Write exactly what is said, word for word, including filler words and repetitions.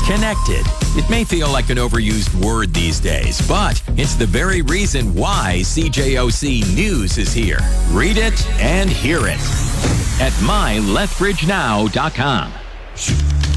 Connected. It may feel like an overused word these days, but it's the very reason why C J O C News is here. Read it and hear it at my lethbridge now dot com.